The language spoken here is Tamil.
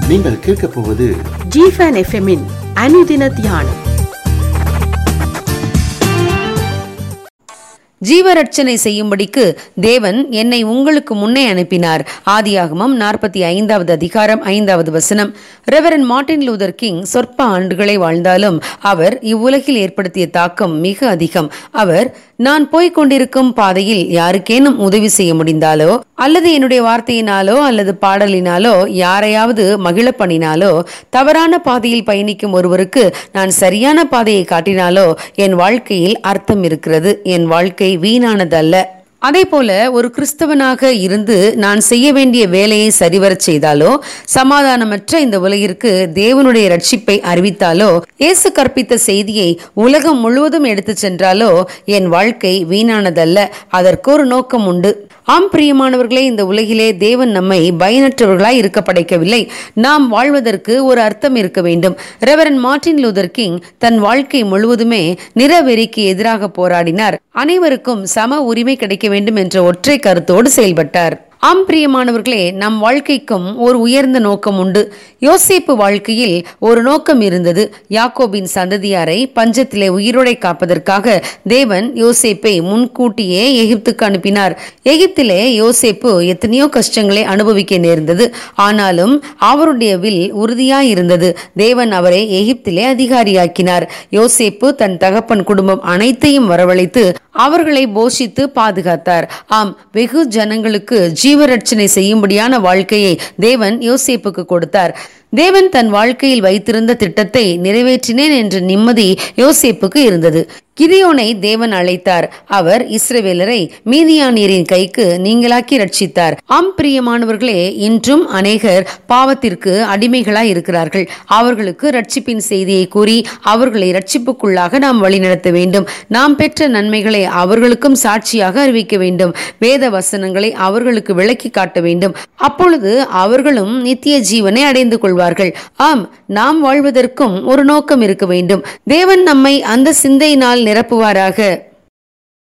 நீங்கள் கேட்கப் போவது ஜிஃபன் எஃப்எம்மின் அனுதின தியானம். ஜீவரட்சனை செய்யும்படிக்கு தேவன் என்னை உங்களுக்கு முன்னே அனுப்பினார். ஆதியாகமம் 45வது அதிகாரம் 5வது வசனம். ரெவரண்ட் மார்ட்டின் லூதர் கிங் சொற்ப ஆண்டுகளை வாழ்ந்தாலும் அவர் இவ்வுலகில் ஏற்படுத்திய தாக்கம் மிக அதிகம். அவர், நான் போய்கொண்டிருக்கும் பாதையில் யாருக்கேனும் உதவி செய்ய முடிந்தாலோ அல்லது என்னுடைய வார்த்தையினாலோ அல்லது பாடலினாலோ யாரையாவது மகிழ பண்ணினாலோ, தவறான பாதையில் பயணிக்கும் ஒருவருக்கு நான் சரியான பாதையை காட்டினாலோ என் வாழ்க்கையில் அர்த்தம் இருக்கிறது, என் வாழ்க்கை வீணானதல்ல. அதே போல ஒரு கிறிஸ்தவனாக இருந்து நான் செய்ய வேண்டிய வேலையை சரிவரச் செய்தாலோ, சமாதானமற்ற இந்த உலகிற்கு தேவனுடைய ரட்சிப்பை அறிவித்தாலோ, இயேசு கற்பித்த செய்தியை உலகம் முழுவதும் எடுத்து சென்றாலோ என் வாழ்க்கை வீணானதல்ல. அதற்கு ஒரு நோக்கம் உண்டு. ஆம் பிரியமானவர்களே, இந்த உலகிலே தேவன் நம்மை பயனற்றவர்களாய் இருக்க படைக்கவில்லை. நாம் வாழ்வதற்கு ஒரு அர்த்தம் இருக்க வேண்டும். ரெவரண்ட் மார்ட்டின் லூதர் கிங் தன் வாழ்க்கை முழுவதுமே நிறவெறிக்கு எதிராக போராடினார். அனைவருக்கும் சம உரிமை கிடைக்க வேண்டும் என்ற ஒற்றை கருத்தோடு செயல்பட்டார். ஆம் பிரியமானவர்களே, நம் வாழ்க்கைக்கும் ஒரு உயர்ந்த நோக்கம் உண்டு. யோசேப்பு வாழ்க்கையில் ஒரு நோக்கம் இருந்தது. யாக்கோபின் சந்ததியாரை பஞ்சத்திலே உயிரோடை காப்பதற்காக தேவன் யோசேப்பை முன்கூட்டியே எகிப்துக்கு அனுப்பினார். எகிப்திலே யோசேப்பு எத்தனையோ கஷ்டங்களை அனுபவிக்க நேர்ந்தது. ஆனாலும் அவருடைய வில் உறுதியாய் இருந்தது. தேவன் அவரை எகிப்திலே அதிகாரியாக்கினார். யோசேப்பு தன் தகப்பன் குடும்பம் அனைத்தையும் வரவழைத்து அவர்களை போஷித்து பாதுகாத்தார். ஆம், வெகு ஜனங்களுக்கு ஜீவரட்சனை செய்யும்படியான வாழ்க்கையை தேவன் யோசேப்புக்கு கொடுத்தார். தேவன் தன் வாழ்க்கையில் வைத்திருந்த திட்டத்தை நிறைவேற்றினேன் என்ற நிம்மதி யோசேப்புக்கு இருந்தது. கிதியோனை தேவன் அழைத்தார். அவர் இஸ்ரவேலரை மீதியானியரின் கைக்கு நீங்களாக்கி ரட்சித்தார். ஆம் பிரியமானவர்களே, இன்றும் அநேகர் பாவத்திற்கு அடிமைகளாய் இருக்கிறார்கள். அவர்களுக்கு ரட்சிப்பின் செய்தியை கூறி அவர்களை ரட்சிப்புக்குள்ளாக நாம் வழிநடத்த வேண்டும். நாம் பெற்ற நன்மைகளை அவர்களுக்கும் சாட்சியாக அறிவிக்க வேண்டும். வேத வசனங்களை அவர்களுக்கு விளக்கி காட்ட வேண்டும். அப்பொழுது அவர்களும் நித்திய ஜீவனை அடைந்து கொள்வார்கள். ஆம், நாம் வாழ்வதற்கும் ஒரு நோக்கம் இருக்க வேண்டும். தேவன் நம்மை அந்த சிந்தையினால் நிரப்புவாராக.